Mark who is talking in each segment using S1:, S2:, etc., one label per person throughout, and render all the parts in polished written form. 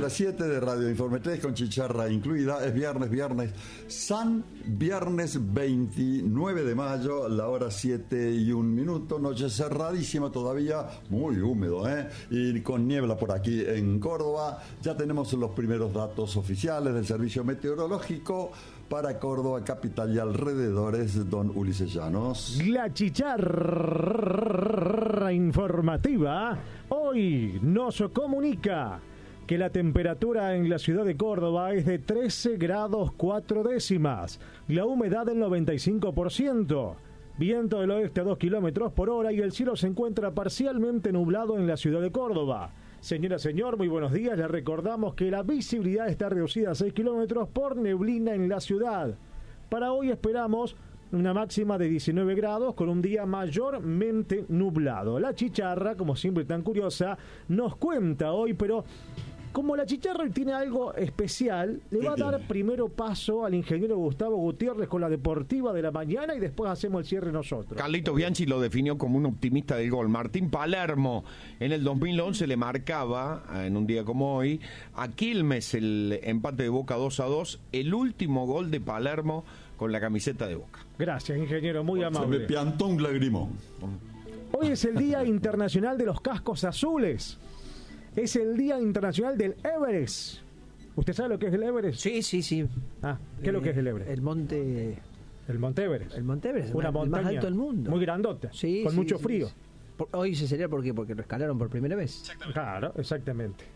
S1: hora 7 de Radio Informe 3 con chicharra incluida. Es viernes, San Viernes 29 de mayo, la hora 7:01. Noche cerradísima todavía, muy húmedo, y con niebla por aquí en Córdoba. Ya tenemos los primeros datos oficiales del Servicio Meteorológico para Córdoba, capital y alrededores, don Ulises Llanos.
S2: La chicharra informativa hoy nos comunica que la temperatura en la ciudad de Córdoba es de 13 grados 4 décimas, la humedad del 95%, viento del oeste a 2 kilómetros por hora y el cielo se encuentra parcialmente nublado en la ciudad de Córdoba. Señora, señor, muy buenos días. Les recordamos que la visibilidad está reducida a 6 kilómetros por neblina en la ciudad. Para hoy esperamos una máxima de 19 grados con un día mayormente nublado. La chicharra, como siempre tan curiosa, nos cuenta hoy, pero como la chicharra tiene algo especial, le va a dar primero paso al ingeniero Gustavo Gutiérrez con la deportiva de la mañana y después hacemos el cierre nosotros.
S3: Carlitos Bianchi lo definió como un optimista del gol. Martín Palermo en el 2011 le marcaba, en un día como hoy, a Quilmes el empate de Boca 2-2, el último gol de Palermo con la camiseta de Boca.
S2: Gracias, ingeniero, muy amable.
S1: Se me piantó un lagrimón.
S2: Hoy es el Día Internacional de los Cascos Azules. Es el Día Internacional del Everest. ¿Usted sabe lo que es el Everest?
S4: Sí.
S2: Ah, ¿qué es lo que es el Everest?
S4: El monte...
S2: El Monte Everest.
S4: El Monte Everest,
S2: una montaña
S4: más alto del mundo.
S2: Muy grandota, con mucho frío.
S4: Hoy se sería porque lo escalaron por primera vez.
S2: Claro, exactamente.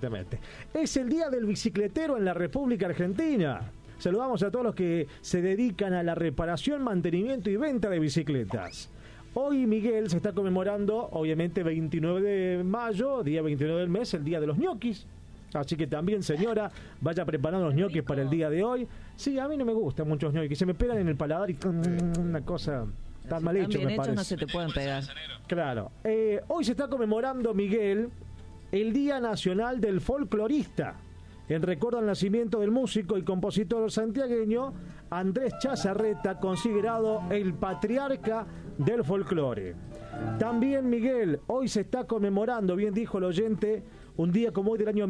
S2: Es el Día del Bicicletero en la República Argentina. Saludamos a todos los que se dedican a la reparación, mantenimiento y venta de bicicletas. Hoy, Miguel, se está conmemorando, obviamente, 29 de mayo, día 29 del mes, el día de los ñoquis. Así que también, señora, vaya preparando los ñoquis para el día de hoy. Sí, a mí no me gustan muchos ñoquis, se me pegan en el paladar y una cosa tan mal hecho, me parece.
S5: No se te pueden pegar.
S2: Claro. Hoy se está conmemorando, Miguel, el Día Nacional del Folclorista, en recuerdo al nacimiento del músico y compositor santiagueño Andrés Chazarreta, considerado el patriarca del folclore. También, Miguel, hoy se está conmemorando, bien dijo el oyente, un día como hoy del año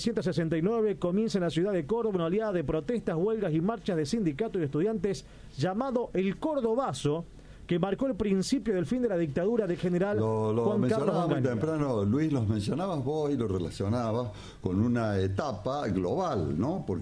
S2: 1969 comienza en la ciudad de Córdoba una oleada de protestas, huelgas y marchas de sindicatos y estudiantes llamado el Cordobazo, que marcó el principio del fin de la dictadura del general Juan Carlos
S1: muy
S2: Onganía.
S1: temprano, Luis, los mencionabas vos y lo relacionabas con una etapa global, ¿no? Porque